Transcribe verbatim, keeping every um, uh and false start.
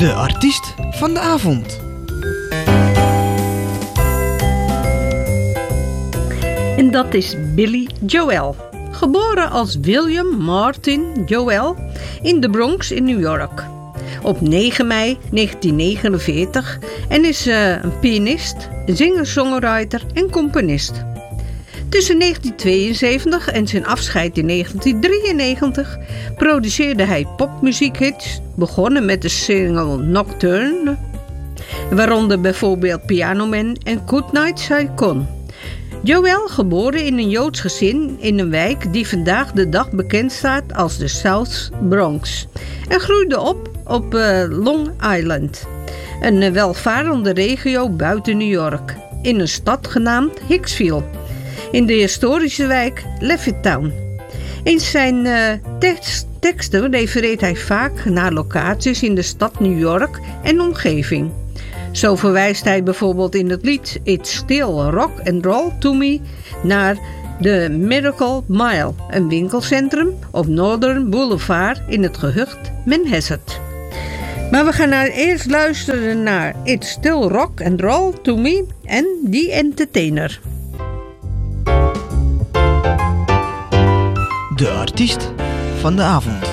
De artiest van de avond. En dat is Billy Joel. Geboren als William Martin Joel in de Bronx in New York. Op negen mei negentien negenenveertig en is uh, een pianist, zinger-songwriter en componist. Tussen negentien tweeënzeventig en zijn afscheid in negentien drieënnegentig produceerde hij popmuziekhits, begonnen met de single Nocturne, waaronder bijvoorbeeld Piano Man en Goodnight Saigon. Joel, geboren in een Joods gezin in een wijk die vandaag de dag bekend staat als de South Bronx, en groeide op op uh, Long Island, een uh, welvarende regio buiten New York, in een stad genaamd Hicksville, in de historische wijk Levittown. In zijn uh, tekst, teksten refereert hij vaak naar locaties in de stad New York en omgeving. Zo verwijst hij bijvoorbeeld in het lied It's Still Rock and Roll to Me naar de Miracle Mile, een winkelcentrum op Northern Boulevard in het gehucht Manhasset. Maar we gaan nou eerst luisteren naar It's Still Rock and Roll to Me en The Entertainer. De artiest van de avond.